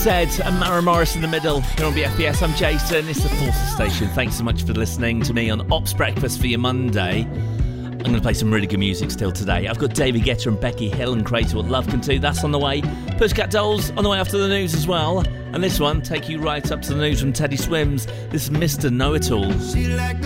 Said, and Mara Morris in the middle here on BFBS. I'm Jason. It's the Forces Station. Thanks so much for listening to me on Ops Breakfast for your Monday. I'm going to play some really good music still today. I've got David Guetta and Becky Hill and Crazy What Love Can Do. That's on the way. Pussycat Dolls on the way after the news as well. And this one, take you right up to the news from Teddy Swims. This is Mr. Know-It-All.